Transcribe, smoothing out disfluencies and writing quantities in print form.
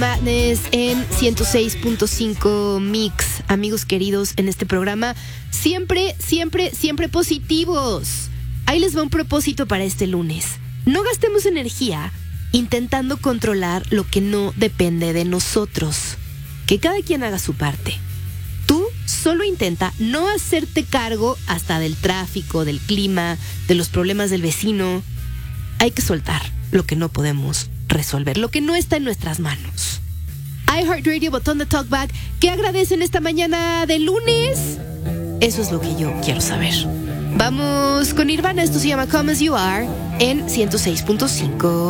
Madness en 106.5 Mix. Amigos queridos, en este programa siempre positivos. Ahí les va un propósito para este lunes. No gastemos energía intentando controlar lo que no depende de nosotros. Que cada quien haga su parte. Tú solo intenta no hacerte cargo hasta del tráfico, del clima, de los problemas del vecino. Hay que soltar lo que no podemos resolver, lo que no está en nuestras manos. iHeartRadio, botón de talkback. ¿Qué agradecen esta mañana de lunes? Eso es lo que yo quiero saber. Vamos con Nirvana, esto se llama Come As You Are en 106.5.